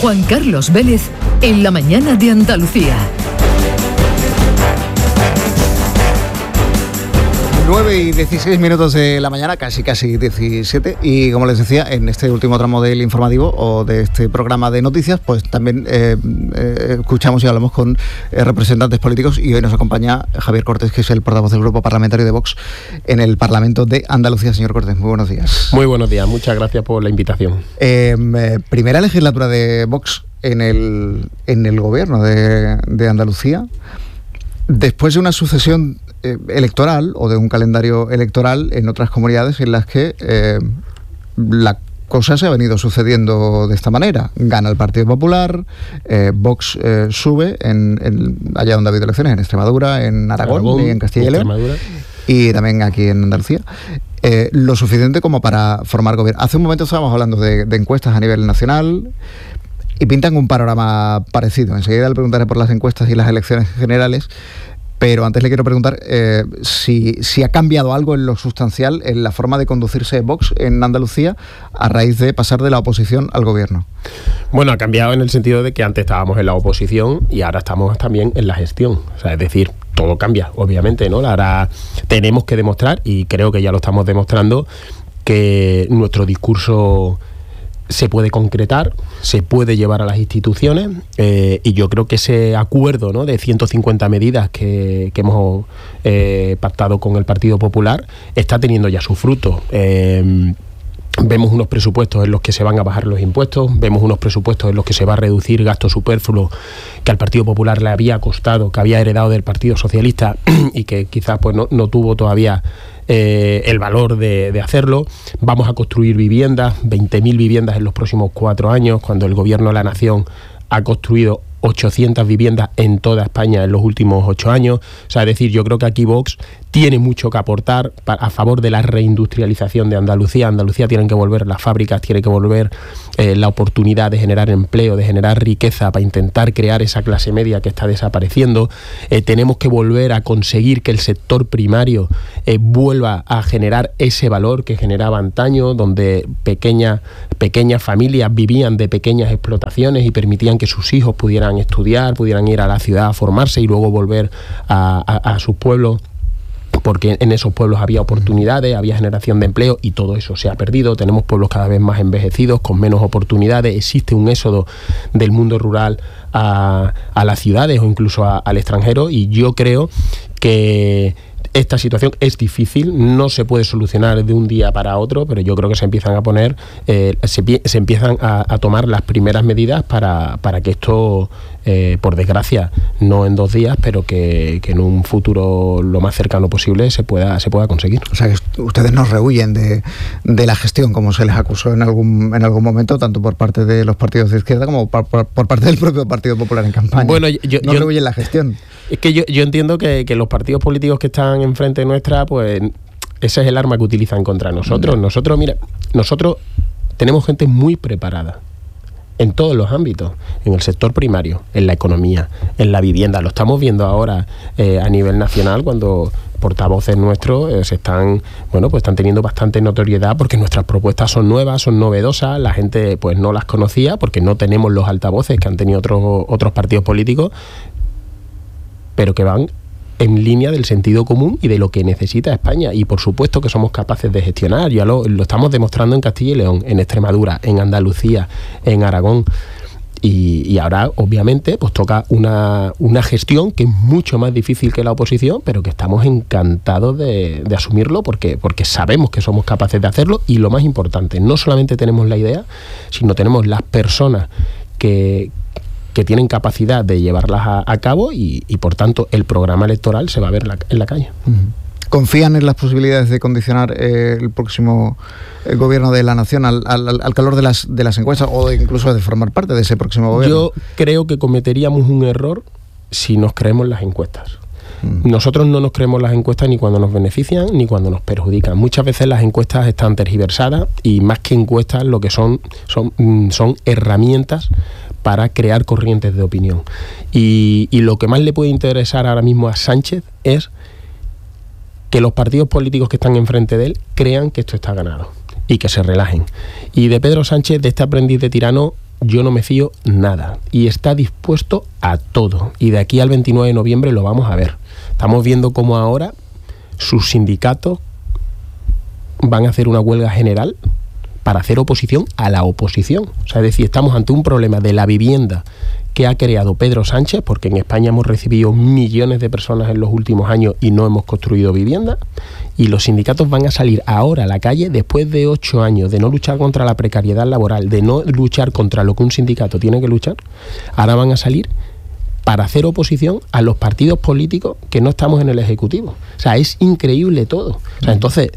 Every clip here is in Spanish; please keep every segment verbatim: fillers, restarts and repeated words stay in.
Juan Carlos Vélez en la mañana de Andalucía. nueve y dieciséis minutos de la mañana, casi casi diecisiete, y como les decía, en este último tramo del informativo o de este programa de noticias, pues también eh, eh, escuchamos y hablamos con eh, representantes políticos, y hoy nos acompaña Javier Cortés, que es el portavoz del grupo parlamentario de Vox en el Parlamento de Andalucía. Señor Cortés, muy buenos días. Muy buenos días, muchas gracias por la invitación. Eh, eh, primera legislatura de Vox en el, en el gobierno de, de Andalucía, después de una sucesión electoral o de un calendario electoral en otras comunidades en las que eh, la cosa se ha venido sucediendo de esta manera. Gana el Partido Popular, eh, Vox eh, sube en, en, allá donde ha habido elecciones, en Extremadura, en Aragón, Aragón y en Castilla y León, y también aquí en Andalucía. Eh, lo suficiente como para formar gobierno. Hace un momento estábamos hablando de, de encuestas a nivel nacional y pintan un panorama parecido. Enseguida le preguntaré por las encuestas y las elecciones generales. Pero antes le quiero preguntar eh, si, si ha cambiado algo en lo sustancial en la forma de conducirse Vox en Andalucía a raíz de pasar de la oposición al gobierno. Bueno, ha cambiado en el sentido de que antes estábamos en la oposición y ahora estamos también en la gestión. O sea, es decir, todo cambia, obviamente, ¿no? Ahora tenemos que demostrar, y creo que ya lo estamos demostrando, que nuestro discurso se puede concretar, se puede llevar a las instituciones, eh, y yo creo que ese acuerdo, ¿no?, de ciento cincuenta medidas que, que hemos eh, pactado con el Partido Popular está teniendo ya su fruto. Eh, Vemos unos presupuestos en los que se van a bajar los impuestos, vemos unos presupuestos en los que se va a reducir gasto superfluo que al Partido Popular le había costado, que había heredado del Partido Socialista y que quizás pues no, no tuvo todavía eh, el valor de, de hacerlo. Vamos a construir viviendas, veinte mil viviendas en los próximos cuatro años, cuando el Gobierno de la Nación ha construido ochocientas viviendas en toda España en los últimos ocho años. O sea, es decir, yo creo que aquí Vox tiene mucho que aportar a favor de la reindustrialización de Andalucía. Andalucía tienen que volver las fábricas, tiene que volver eh, la oportunidad de generar empleo, de generar riqueza para intentar crear esa clase media que está desapareciendo. Eh, tenemos que volver a conseguir que el sector primario eh, vuelva a generar ese valor que generaba antaño, donde pequeñas pequeñas familias vivían de pequeñas explotaciones y permitían que sus hijos pudieran estudiar, pudieran ir a la ciudad a formarse y luego volver a, a, a sus pueblos, porque en esos pueblos había oportunidades, había generación de empleo, y todo eso se ha perdido. Tenemos pueblos cada vez más envejecidos, con menos oportunidades, existe un éxodo del mundo rural a, a las ciudades o incluso a, al extranjero, y yo creo que esta situación es difícil, no se puede solucionar de un día para otro, pero yo creo que se empiezan a poner, eh, se, se empiezan a, a tomar las primeras medidas para, para que esto, eh, por desgracia, no en dos días, pero que, que en un futuro lo más cercano posible se pueda, se pueda conseguir. O sea, que ustedes no rehuyen de, de la gestión, como se les acusó en algún, en algún momento, tanto por parte de los partidos de izquierda como por, por, por parte del propio Partido Popular en campaña. Bueno, yo, no yo, rehuyen la gestión. Es que yo, yo entiendo que, que los partidos políticos que están enfrente nuestra, pues ese es el arma que utilizan contra nosotros. Nosotros, mira, nosotros tenemos gente muy preparada en todos los ámbitos, en el sector primario, en la economía, en la vivienda. Lo estamos viendo ahora eh, a nivel nacional, cuando portavoces nuestros eh, se están, bueno, pues están teniendo bastante notoriedad porque nuestras propuestas son nuevas, son novedosas, la gente pues no las conocía porque no tenemos los altavoces que han tenido otros otros partidos políticos, pero que van en línea del sentido común y de lo que necesita España, y por supuesto que somos capaces de gestionar. Ya lo, lo estamos demostrando en Castilla y León, en Extremadura, en Andalucía, en Aragón, y, y ahora obviamente pues toca una, una gestión que es mucho más difícil que la oposición, pero que estamos encantados de, de asumirlo porque, porque sabemos que somos capaces de hacerlo, y lo más importante, no solamente tenemos la idea, sino tenemos las personas que que tienen capacidad de llevarlas a, a cabo, y, y por tanto el programa electoral se va a ver la, en la calle. ¿Confían en las posibilidades de condicionar eh, el próximo el gobierno de la nación al, al, al calor de las, de las encuestas, o de, incluso de formar parte de ese próximo gobierno? Yo creo que cometeríamos un error si nos creemos las encuestas. Mm. Nosotros no nos creemos las encuestas ni cuando nos benefician ni cuando nos perjudican. Muchas veces las encuestas están tergiversadas, y más que encuestas lo que son son, son herramientas para crear corrientes de opinión. Y, y lo que más le puede interesar ahora mismo a Sánchez es que los partidos políticos que están enfrente de él crean que esto está ganado y que se relajen. Y de Pedro Sánchez, de este aprendiz de tirano, yo no me fío nada y está dispuesto a todo. Y de aquí al veintinueve de noviembre lo vamos a ver. Estamos viendo cómo ahora sus sindicatos van a hacer una huelga general para hacer oposición a la oposición. O sea, es decir, estamos ante un problema de la vivienda que ha creado Pedro Sánchez, porque en España hemos recibido millones de personas en los últimos años y no hemos construido vivienda, y los sindicatos van a salir ahora a la calle después de ocho años de no luchar contra la precariedad laboral, de no luchar contra lo que un sindicato tiene que luchar. Ahora van a salir para hacer oposición a los partidos políticos que no estamos en el Ejecutivo. O sea, es increíble todo. O sea, entonces,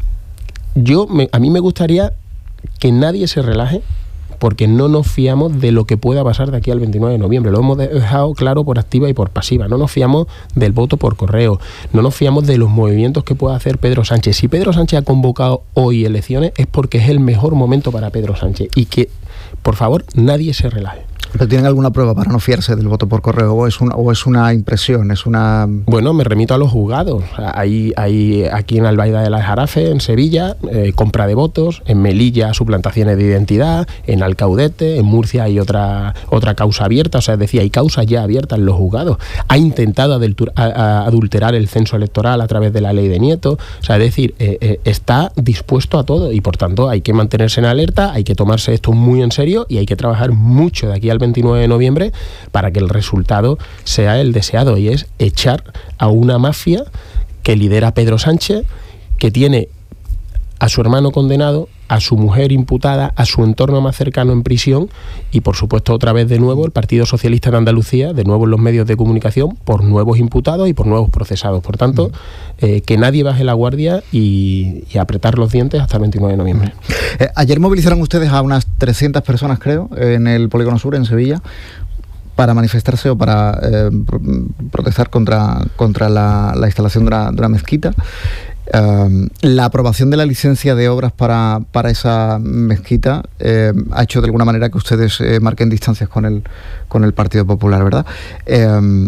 yo me, a mí me gustaría que nadie se relaje, porque no nos fiamos de lo que pueda pasar de aquí al veintinueve de noviembre. Lo hemos dejado claro por activa y por pasiva. No nos fiamos del voto por correo, no nos fiamos de los movimientos que pueda hacer Pedro Sánchez. Si Pedro Sánchez ha convocado hoy elecciones es porque es el mejor momento para Pedro Sánchez, y que, por favor, nadie se relaje. ¿Pero tienen alguna prueba para no fiarse del voto por correo? ¿O es una, o es una impresión? Es una... Bueno, me remito a los juzgados. Hay, hay aquí en Albaida de la Jarafe, en Sevilla, eh, compra de votos, en Melilla suplantaciones de identidad, en Alcaudete, en Murcia hay otra, otra causa abierta. O sea, es decir, hay causas ya abiertas en los juzgados. Ha intentado adultur, a, a, adulterar el censo electoral a través de la ley de Nieto. O sea, es decir, eh, eh, está dispuesto a todo, y por tanto hay que mantenerse en alerta, hay que tomarse esto muy en serio y hay que trabajar mucho de aquí al veintinueve de noviembre para que el resultado sea el deseado, y es echar a una mafia que lidera Pedro Sánchez, que tiene a su hermano condenado, a su mujer imputada, a su entorno más cercano en prisión, y por supuesto otra vez de nuevo el Partido Socialista de Andalucía, de nuevo en los medios de comunicación, por nuevos imputados y por nuevos procesados. Por tanto, mm. eh, que nadie baje la guardia y, y apretar los dientes hasta el veintinueve de noviembre. Eh, ayer movilizaron ustedes a unas trescientas personas, creo, en el Polígono Sur, en Sevilla, para manifestarse o para eh, protestar contra, contra la, la instalación de una, de una mezquita. Uh, la aprobación de la licencia de obras para, para esa mezquita eh, ha hecho de alguna manera que ustedes eh, marquen distancias con el, con el Partido Popular, ¿verdad? Eh,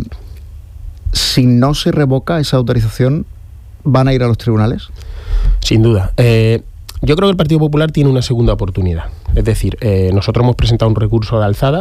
si no se revoca esa autorización, ¿van a ir a los tribunales? Sin duda. Eh, yo creo que el Partido Popular tiene una segunda oportunidad. Es decir, eh, nosotros hemos presentado un recurso de alzada